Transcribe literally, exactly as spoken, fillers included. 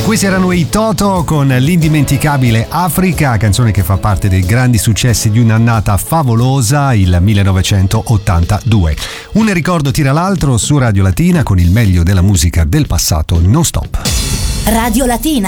Questi erano i Toto con l'indimenticabile Africa, canzone che fa parte dei grandi successi di un'annata favolosa, il millenovecentottantadue. Un ricordo tira l'altro su Radio Latina con il meglio della musica del passato non stop. Radio Latina.